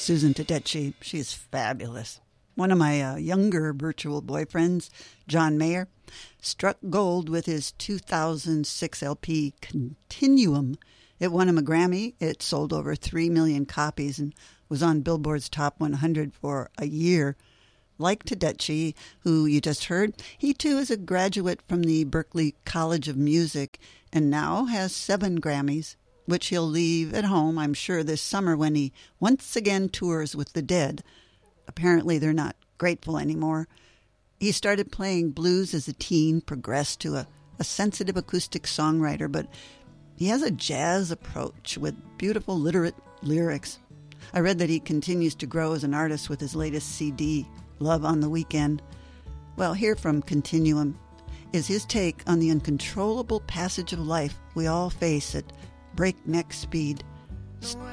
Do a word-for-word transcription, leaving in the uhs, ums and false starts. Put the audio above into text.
Susan Tedeschi. She's fabulous. One of my uh, younger virtual boyfriends, John Mayer, struck gold with his two thousand six L P Continuum. It won him a Grammy. It sold over three million copies and was on Billboard's Top one hundred for a year. Like Tedeschi, who you just heard, he too is a graduate from the Berklee College of Music and now has seven Grammys, which he'll leave at home, I'm sure, this summer when he once again tours with the Dead. Apparently they're not grateful anymore. He started playing blues as a teen, progressed to a, a sensitive acoustic songwriter, but he has a jazz approach with beautiful literate lyrics. I read that he continues to grow as an artist with his latest C D, Love on the Weekend. Well, here from Continuum is his take on the uncontrollable passage of life we all face at breakneck speed.